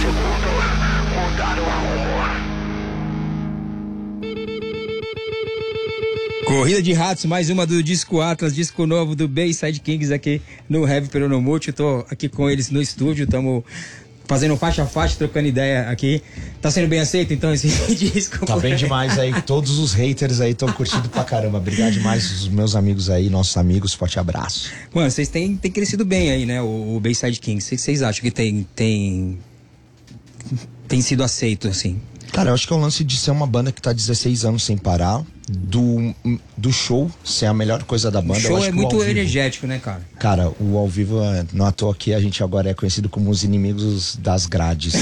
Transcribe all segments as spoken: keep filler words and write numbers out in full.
segundo, mudar o rumo. Corrida de Ratos, mais uma do Disco Atlas, disco novo do Bayside Kings aqui no Heavy Peronomútil. Tô aqui com eles no estúdio, estamos fazendo faixa a faixa, trocando ideia aqui. Tá sendo bem aceito então esse disco? Tá bem demais aí, todos os haters aí estão curtindo pra caramba. Obrigado demais os meus amigos aí, nossos amigos, forte abraço. Mano, vocês têm, têm crescido bem aí, né, o, o Bayside Kings. O que vocês acham que tem, tem, tem sido aceito, assim? Cara, eu acho que é o lance de ser uma banda que tá dezesseis anos sem parar, do, do show ser a melhor coisa da banda. O show eu acho é que o muito ao vivo, energético, né, cara? Cara, o ao vivo, não à toa aqui, a gente agora é conhecido como os inimigos das grades.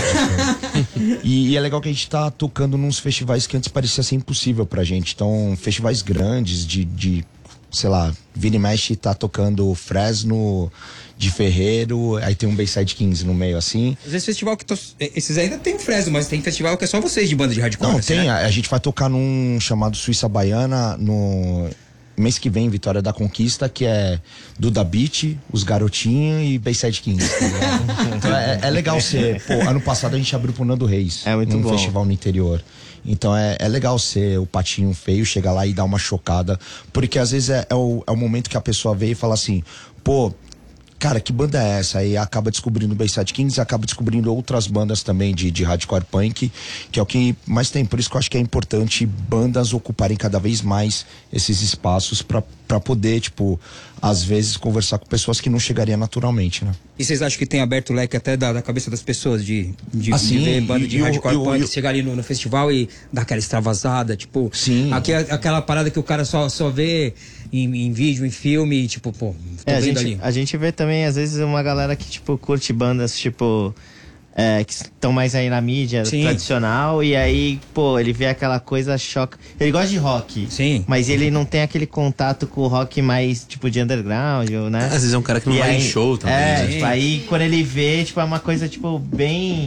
e, e é legal que a gente tá tocando nos festivais que antes parecia ser impossível pra gente. Então, festivais grandes de, de sei lá, vira e mexe tá tocando Fresno, de Ferreiro, aí tem um Bayside Kings no meio assim. Às vezes festival que... Tô, esses ainda tem o Fresno, mas tem festival que é só vocês de banda de hardcore. Não, assim, tem, né? a, a gente vai tocar num chamado Suíça Baiana no mês que vem, Vitória da Conquista, que é Duda Beat, Os Garotinhos e Bayside Kings. Tá então é, é legal ser, pô, ano passado a gente abriu pro Nando Reis, é muito num bom. festival no interior. Então é, é legal ser o patinho feio, chegar lá e dar uma chocada, porque às vezes é, é, o, é o momento que a pessoa vê e fala assim, pô, cara, que banda é essa? Aí acaba descobrindo o Bayside Kings, acaba descobrindo outras bandas também de, de hardcore punk, que é o que mais tem. Por isso que eu acho que é importante bandas ocuparem cada vez mais esses espaços pra, pra poder, tipo, às vezes conversar com pessoas que não chegariam naturalmente, né? E vocês acham que tem aberto o leque até da, da cabeça das pessoas de, de, assim, de ver banda de e, hardcore e, e, punk, e, chegar ali no, no festival e dar aquela extravasada, tipo... Sim. Aqui, aquela parada que o cara só, só vê em, em vídeo, em filme, e tipo, pô, tô É, a, vendo gente, ali. a gente vê também, às vezes, uma galera que, tipo, curte bandas, tipo... É, que estão mais aí na mídia Sim. tradicional, e aí, pô, ele vê aquela coisa, choca. Ele gosta de rock, Sim. mas ele não tem aquele contato com o rock mais, tipo, de underground, né? Às vezes é um cara que não E vai aí, em show também. É, né? tipo, aí quando ele vê, tipo, é uma coisa, tipo, bem...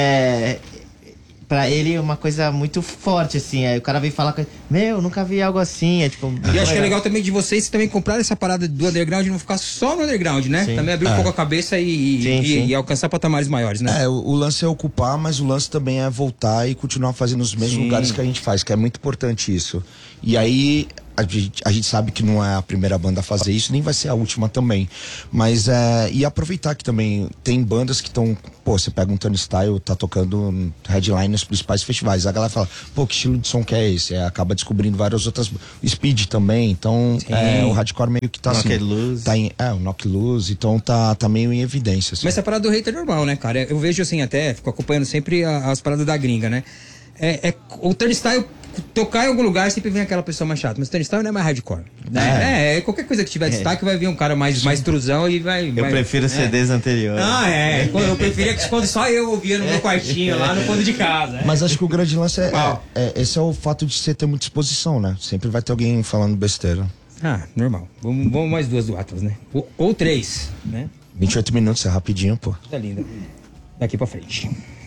É, pra ele é uma coisa muito forte, assim. Aí o cara vem falar com ele, meu, nunca vi algo assim. É, tipo, E eu acho que é legal também de vocês também comprar essa parada do underground e não ficar só no underground, né? Sim. Também abrir um É. pouco a cabeça e, Sim, e, sim. e alcançar patamares maiores, né? É, o, o lance é ocupar, mas o lance também é voltar e continuar fazendo os mesmos Sim. lugares que a gente faz, que é muito importante isso. E aí, a gente, a gente sabe que não é a primeira banda a fazer isso, nem vai ser a última também. Mas é. E aproveitar que também tem bandas que estão. Pô, você pega um Turnstile, tá tocando headline nos principais festivais. A galera fala, pô, que estilo de som que é esse? É, acaba descobrindo várias outras. Speed também, então é, o hardcore meio que tá Knock assim. Loose. Tá em, é, o Knock Loose, então tá, tá meio em evidência. Assim. Mas essa parada do hater é normal, né, cara? Eu vejo assim, até, fico acompanhando sempre a- as paradas da gringa, né? É, é, o turnstile, tocar em algum lugar sempre vem aquela pessoa mais chata, mas o turnstile não é mais hardcore. É, é qualquer coisa que tiver destaque vai vir um cara mais, mais truzão e vai... Eu vai, prefiro é. C Ds anteriores. Ah, é. Eu preferia que quando só eu ouvia no meu quartinho, lá no fundo de casa. Mas acho que o grande lance é, Qual? é, é esse é o fato de você ter muita exposição, né? Sempre vai ter alguém falando besteira. Ah, normal. Vamos, vamos mais duas do Atlas, né? Ou, ou três, né? vinte e oito minutos é rapidinho, pô. Coisa linda. Daqui pra frente.